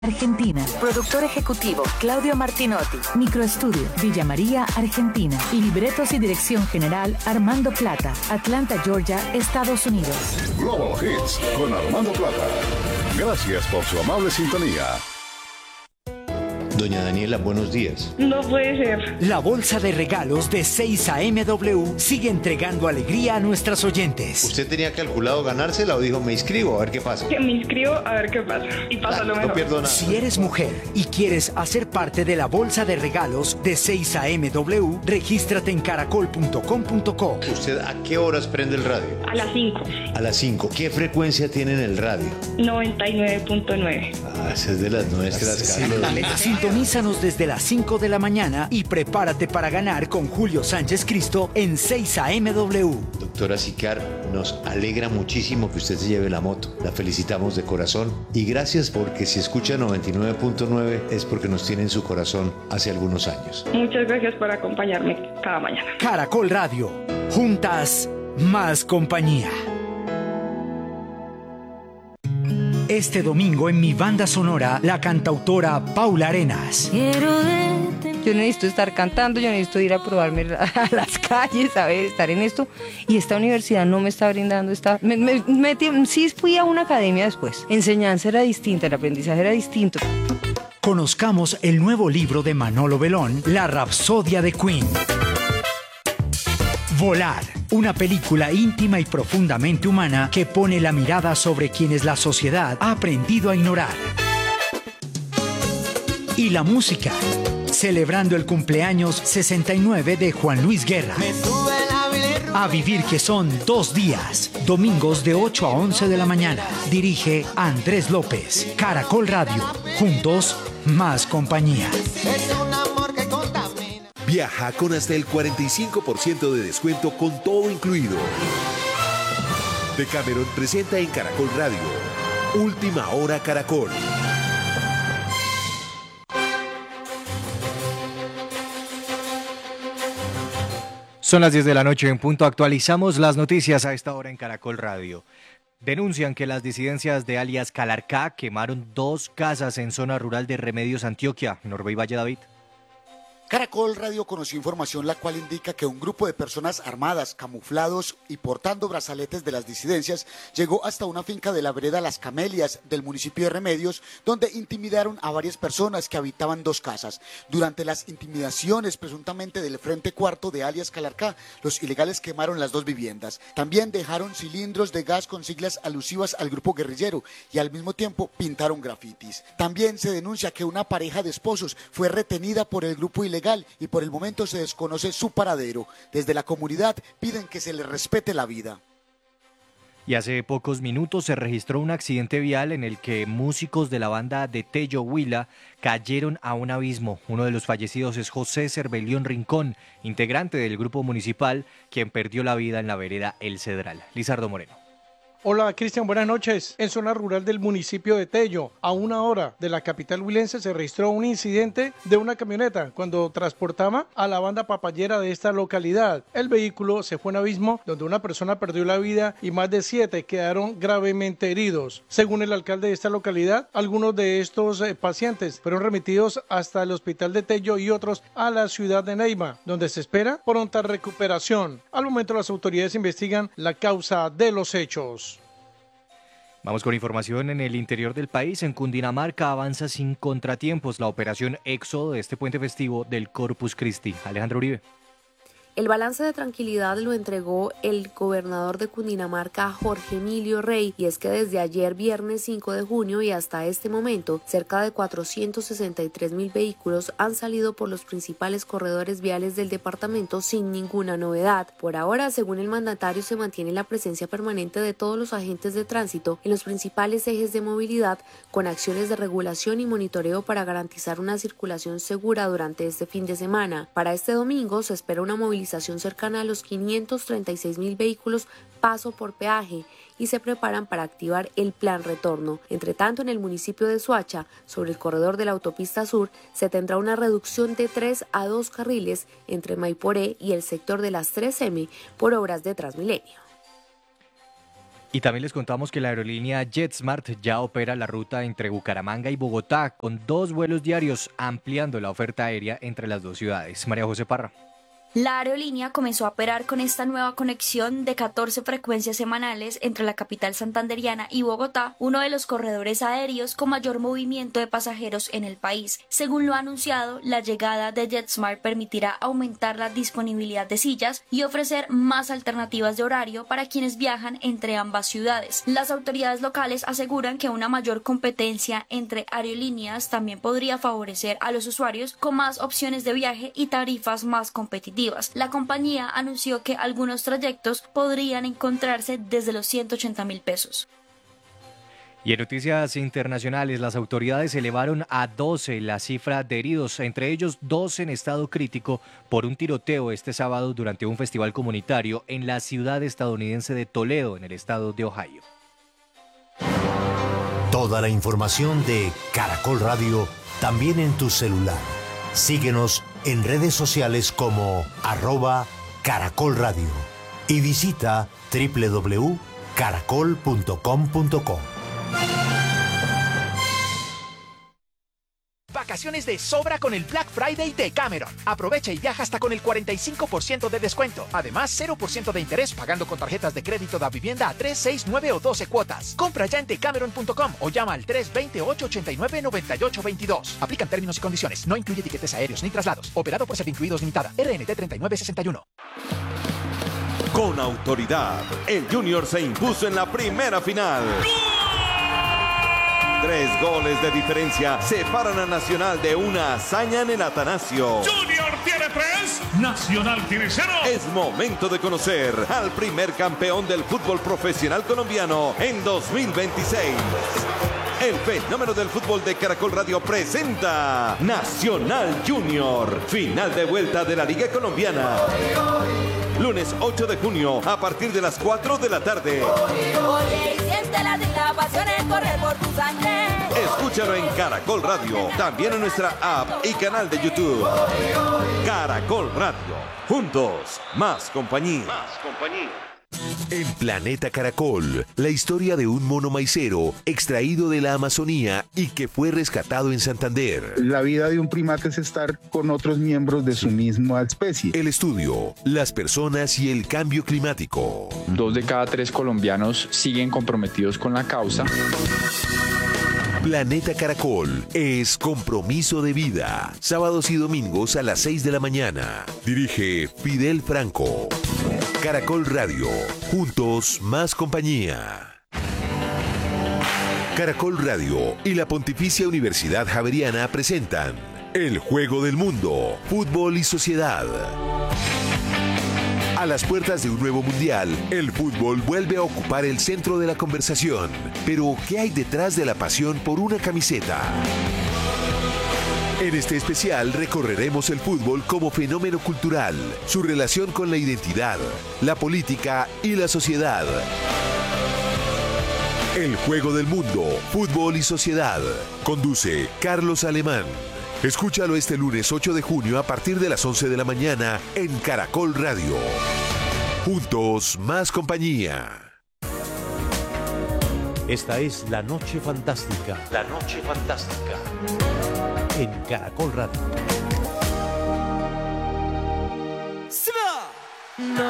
Argentina. Productor ejecutivo, Claudio Martinotti. Microestudio, Villa María, Argentina. Libretos y dirección general, Armando Plata. Atlanta, Georgia, Estados Unidos. Global Hits con Armando Plata. Gracias por su amable sintonía. Doña Daniela, buenos días. No puede ser. La bolsa de regalos de 6am sigue entregando alegría a nuestras oyentes. ¿Usted tenía calculado ganársela o dijo me inscribo a ver qué pasa? Que me inscribo a ver qué pasa. Y pasa lo mejor. No pierdo nada. Si eres mujer y quieres hacer parte de la bolsa de regalos de 6amw, regístrate en caracol.com.co. ¿Usted a qué horas prende el radio? A las 5. A las 5. ¿Qué frecuencia tiene en el radio? 99.9. Ah, esa es de las nuestras, Carlos. Sintonízanos desde las 5 de la mañana y prepárate para ganar con Julio Sánchez Cristo en 6amw. Doctora Sicar, nos alegra muchísimo que usted se lleve la moto. La felicitamos de corazón y gracias porque si escucha 99.9 es porque nos tiene en su corazón hace algunos años. Muchas gracias por acompañarme cada mañana. Caracol Radio. Juntas, más compañía. Este domingo en mi banda sonora, la cantautora Paula Arenas. Yo necesito estar cantando, yo necesito ir a probarme a las calles, a ver, estar en esto. Y esta universidad no me está brindando esta... sí fui a una academia después. Enseñanza era distinta, el aprendizaje era distinto. Conozcamos el nuevo libro de Manolo Belón, La Rapsodia de Queen. Volar, una película íntima y profundamente humana que pone la mirada sobre quienes la sociedad ha aprendido a ignorar. Y la música, celebrando el cumpleaños 69 de Juan Luis Guerra. A vivir, que son 2 días, domingos de 8 a 11 de la mañana. Dirige Andrés López. Caracol Radio, juntos, más compañía. Viaja con hasta el 45% de descuento con todo incluido. Decameron presenta en Caracol Radio Última Hora Caracol. Son las 10 de la noche en punto. Actualizamos las noticias a esta hora en Caracol Radio. Denuncian que las disidencias de alias Calarcá quemaron 2 casas en zona rural de Remedios, Antioquia. Norbey Valle, David. Caracol Radio conoció información la cual indica que un grupo de personas armadas, camuflados y portando brazaletes de las disidencias llegó hasta una finca de la vereda Las Camelias del municipio de Remedios, donde intimidaron a varias personas que habitaban 2 casas. Durante las intimidaciones presuntamente del Frente Cuarto de alias Calarcá, los ilegales quemaron las 2 viviendas. También dejaron cilindros de gas con siglas alusivas al grupo guerrillero y al mismo tiempo pintaron grafitis. También se denuncia que una pareja de esposos fue retenida por el grupo ilegal y por el momento se desconoce su paradero. Desde la comunidad piden que se les respete la vida. Y hace pocos minutos se registró un accidente vial en el que músicos de la banda de Tello Huila cayeron a un abismo. Uno de los fallecidos es José Cervelión Rincón, integrante del grupo municipal, quien perdió la vida en la vereda El Cedral. Lizardo Moreno. Hola Cristian, buenas noches. En zona rural del municipio de Tello, a 1 hora de la capital huilense, se registró un incidente de una camioneta cuando transportaba a la banda papayera de esta localidad. El vehículo se fue a un abismo donde una persona perdió la vida y más de 7 quedaron gravemente heridos. Según el alcalde de esta localidad, algunos de estos pacientes fueron remitidos hasta el hospital de Tello y otros a la ciudad de Neiva, donde se espera pronta recuperación. Al momento las autoridades investigan la causa de los hechos. Vamos con información en el interior del país. En Cundinamarca avanza sin contratiempos la operación Éxodo de este puente festivo del Corpus Christi. Alejandro Uribe. El balance de tranquilidad lo entregó el gobernador de Cundinamarca, Jorge Emilio Rey, y es que desde ayer viernes 5 de junio y hasta este momento, cerca de 463.000 vehículos han salido por los principales corredores viales del departamento sin ninguna novedad. Por ahora, según el mandatario, se mantiene la presencia permanente de todos los agentes de tránsito en los principales ejes de movilidad, con acciones de regulación y monitoreo para garantizar una circulación segura durante este fin de semana. Para este domingo se espera una movilización cercana a los 536.000 vehículos paso por peaje y se preparan para activar el plan retorno. Entre tanto, en el municipio de Soacha, sobre el corredor de la autopista sur, se tendrá una reducción de 3 a 2 carriles entre Maiporé y el sector de las 3M por obras de Transmilenio. Y también les contamos que la aerolínea JetSmart ya opera la ruta entre Bucaramanga y Bogotá con 2 vuelos diarios, ampliando la oferta aérea entre las dos ciudades. María José Parra. La aerolínea comenzó a operar con esta nueva conexión de 14 frecuencias semanales entre la capital santanderiana y Bogotá, uno de los corredores aéreos con mayor movimiento de pasajeros en el país. Según lo anunciado, la llegada de JetSmart permitirá aumentar la disponibilidad de sillas y ofrecer más alternativas de horario para quienes viajan entre ambas ciudades. Las autoridades locales aseguran que una mayor competencia entre aerolíneas también podría favorecer a los usuarios con más opciones de viaje y tarifas más competitivas. La compañía anunció que algunos trayectos podrían encontrarse desde los 180.000 pesos. Y en noticias internacionales, las autoridades elevaron a 12 la cifra de heridos, entre ellos 2 en estado crítico por un tiroteo este sábado durante un festival comunitario en la ciudad estadounidense de Toledo, en el estado de Ohio. Toda la información de Caracol Radio también en tu celular. Síguenos en redes sociales como @Caracol Radio y visita www.caracol.com.co. Vacaciones de sobra con el Black Friday de Cameron. Aprovecha y viaja hasta con el 45% de descuento. Además, 0% de interés pagando con tarjetas de crédito de vivienda a 3, 6, 9 o 12 cuotas. Compra ya en decameron.com o llama al 320-889-9822. Aplican términos y condiciones. No incluye tiquetes aéreos ni traslados. Operado por Servincluidos Limitada. RNT 3961. Con autoridad, el Junior se impuso en la primera final. 3 goles de diferencia separan a Nacional de una hazaña en el Atanasio. Junior tiene 3, Nacional tiene 0. Es momento de conocer al primer campeón del fútbol profesional colombiano en 2026. El fenómeno del fútbol de Caracol Radio presenta Nacional Junior, final de vuelta de la Liga Colombiana. Lunes 8 de junio a partir de las 4 de la tarde. Oye, siente la pasión en correr por tu sangre. Escúchalo en Caracol Radio, también en nuestra app y canal de YouTube. Caracol Radio, juntos, más compañía. En Planeta Caracol, la historia de un mono maicero extraído de la Amazonía y que fue rescatado en Santander. La vida de un primate es estar con otros miembros de su misma especie. El estudio, las personas y el cambio climático. 2 de cada 3 colombianos siguen comprometidos con la causa. Planeta Caracol es compromiso de vida. Sábados y domingos a las 6 de la mañana. Dirige Fidel Franco. Caracol Radio. Juntos, más compañía. Caracol Radio y la Pontificia Universidad Javeriana presentan El Juego del Mundo, Fútbol y Sociedad. A las puertas de un nuevo mundial, el fútbol vuelve a ocupar el centro de la conversación. Pero, ¿qué hay detrás de la pasión por una camiseta? En este especial recorreremos el fútbol como fenómeno cultural, su relación con la identidad, la política y la sociedad. El Juego del Mundo, Fútbol y Sociedad. Conduce Carlos Alemán. Escúchalo este lunes 8 de junio a partir de las 11 de la mañana en Caracol Radio. Juntos, más compañía. Esta es La Noche Fantástica. La Noche Fantástica. En Caracol Radio. No